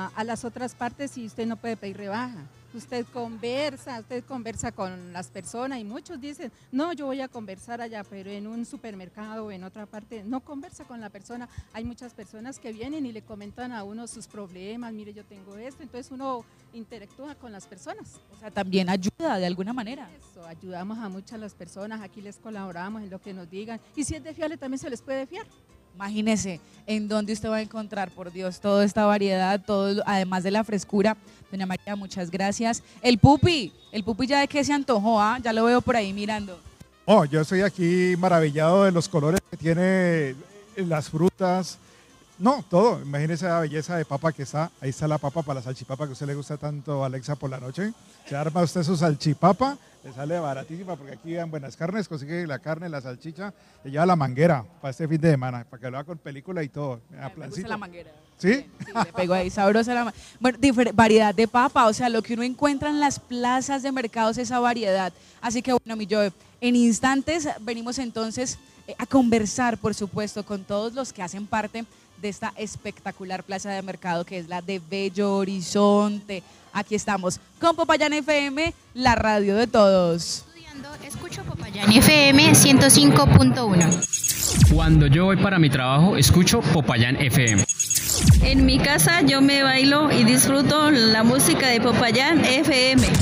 a las otras partes y usted no puede pedir rebaja. Usted conversa con las personas y muchos dicen, no, yo voy a conversar allá, pero en un supermercado o en otra parte, no conversa con la persona. Hay muchas personas que vienen y le comentan a uno sus problemas, mire, yo tengo esto, entonces uno interactúa con las personas. O sea, también ayuda de alguna manera. Eso, ayudamos a muchas las personas, aquí les colaboramos en lo que nos digan, y si es de fiarle también se les puede fiar. Imagínese en dónde usted va a encontrar, por Dios, toda esta variedad, todo, además de la frescura. Doña María, muchas gracias. El pupi ya de qué se antojó, ¿ah? Ya lo veo por ahí mirando. Oh, yo estoy aquí maravillado de los colores que tiene las frutas. No, todo. Imagínese la belleza de papa que está. Ahí está la papa para la salchipapa que a usted le gusta tanto, Alexa, por la noche. Se arma usted su salchipapa, le sale baratísima porque aquí dan buenas carnes, consigue la carne, la salchicha, y lleva la manguera para este fin de semana, para que lo haga con película y todo. Me gusta la manguera. ¿Sí? Sí, le pego ahí sabrosa la bueno, variedad de papa, o sea, lo que uno encuentra en las plazas de mercados, esa variedad. Así que bueno, mi Joe, en instantes venimos entonces a conversar, por supuesto, con todos los que hacen parte de esta espectacular plaza de mercado que es la de Bello Horizonte. Aquí estamos con Popayán FM, la radio de todos. Escucho Popayán FM 105.1. Cuando yo voy para mi trabajo, escucho Popayán FM. En mi casa yo me bailo y disfruto la música de Popayán FM.